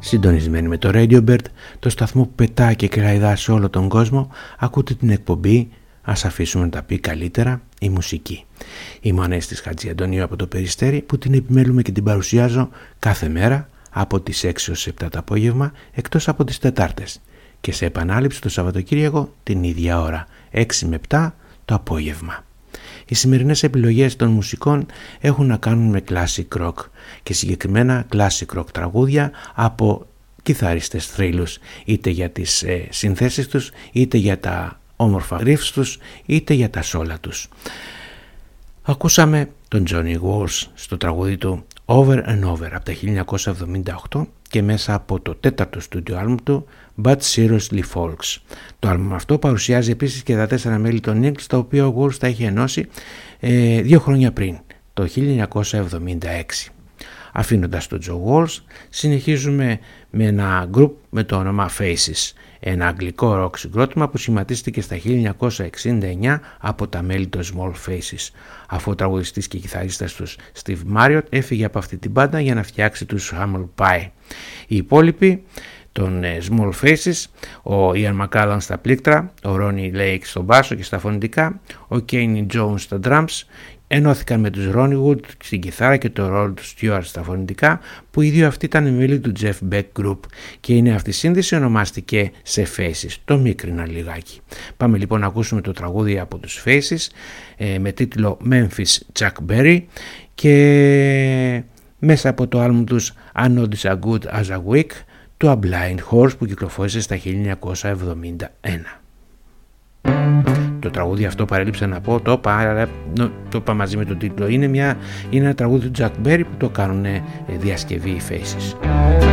Συντονισμένοι με το Radio Bird, το σταθμό που πετάει και κραϊδά σε όλο τον κόσμο, ακούτε την εκπομπή «Ας αφήσουμε να τα πει καλύτερα η μουσική». Είμαι ο Ανέστης Χατζιαντονίου από το Περιστέρι, που την επιμέλουμε και την παρουσιάζω κάθε μέρα από τις 6 ως 7 το απόγευμα, εκτός από τις Τετάρτες, και σε επανάληψη το Σαββατοκύριακο την ίδια ώρα, 6 με 7 το απόγευμα. Οι σημερινές επιλογές των μουσικών έχουν να κάνουν με classic rock και συγκεκριμένα classic rock τραγούδια από κιθαριστές θρύλους, είτε για τις συνθέσεις τους, είτε για τα όμορφα riffs τους, είτε για τα σόλα τους. Ακούσαμε τον Johnny Walsh στο τραγούδι του Over and Over από το 1978 και μέσα από το τέταρτο στούντιο άλμπουμ του But Seriously Folks. Το άλμπουμ αυτό παρουσιάζει επίσης και τα 4 μέλη των Eagles, τα οποία ο Walsh τα είχε ενώσει 2 χρόνια πριν, το 1976. Αφήνοντας τον Joe Walsh, συνεχίζουμε με ένα group με το όνομα Faces, ένα αγγλικό rock συγκρότημα που σχηματίστηκε στα 1969 από τα μέλη των Small Faces, αφού ο τραγουδιστής και κιθαρίστας τους Steve Marriott έφυγε από αυτή την μπάντα για να φτιάξει τους Humble Pie. Οι υπόλοιποι των Small Faces, ο Ian McCallan στα πλήκτρα, ο Ronnie Lake στο μπάσο και στα φωνητικά, ο Kenny Jones στα drums, ενώθηκαν με τους Ronnie Wood στην κιθάρα και το Rod Stewart στα φωνητικά, που οι δύο αυτοί ήταν μέλη του Jeff Beck Group, και η νέα αυτή σύνδεση ονομάστηκε σε Faces. Το μίκρινα λιγάκι. Πάμε λοιπόν να ακούσουμε το τραγούδι από τους Faces με τίτλο Memphis Chuck Berry, και μέσα από το άλμπουμ τους Not As Good As A Week, το A Blind Horse, που κυκλοφόρησε στα 1971. Το τραγούδι αυτό, παρέλειψα να πω, το είπα μαζί με τον τίτλο, είναι ένα τραγούδι του Chuck Berry που το κάνουν διασκευή οι Faces.